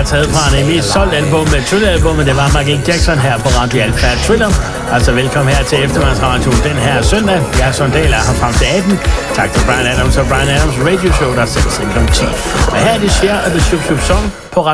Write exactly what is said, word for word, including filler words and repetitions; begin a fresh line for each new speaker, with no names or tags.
taget fra det mest solgte album med Thriller-albummet. Det var Michael Jackson her på Radio Alfa Thriller. Altså velkommen her til Eftermiddagsradio den her søndag. Jeg er Sondal er her frem til atten. Tak til Brian Adams og Brian Adams Radio Show, der sendes ind om ti. Og her er det Cher og The Shub Shub Song på Radio